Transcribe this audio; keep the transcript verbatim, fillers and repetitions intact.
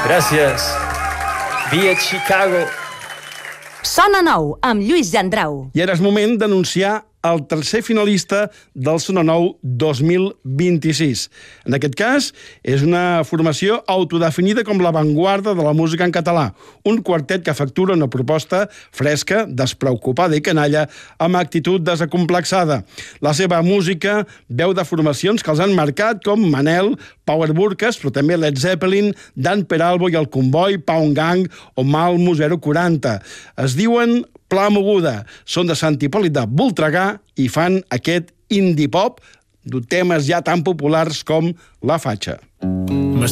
Gràcies. Via Chicago. Sona Nou, amb Lluís Gendrau. I ara és moment d'anunciar el tercer finalista del Sona Nou dos mil vint-i-sis. En aquest cas, és una formació autodefinida com l'avantguarda de la música en català, un quartet que factura una proposta fresca, despreocupada i canalla, amb actitud desacomplexada. La seva música veu de formacions que els han marcat com Manel, Power Burkas, però també Led Zeppelin, Dan Peralbo i el Comboi, Pound Gang o Malmo zero quaranta. Es diuen Pla Moguda, són de Sant Hipòlit de Voltregà i fan aquest indie pop de temes ja tan populars com La Fatxa.